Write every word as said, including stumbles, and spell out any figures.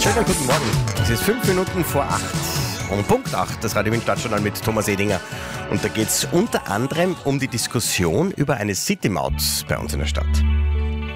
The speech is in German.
Schönen guten Morgen. Es ist fünf Minuten vor acht. Um Punkt acht, das Radio Wien Stadtjournal mit Thomas Edinger. Und da geht es unter anderem um die Diskussion über eine City-Maut bei uns in der Stadt.